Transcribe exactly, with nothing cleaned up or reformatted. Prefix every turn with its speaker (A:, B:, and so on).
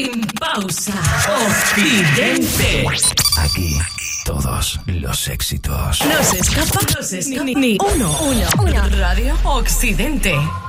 A: Sin pausa. Occidente.
B: Aquí, todos los éxitos.
A: No se escapa, no se escapa ni, ni uno, uno, uno. Radio Occidente.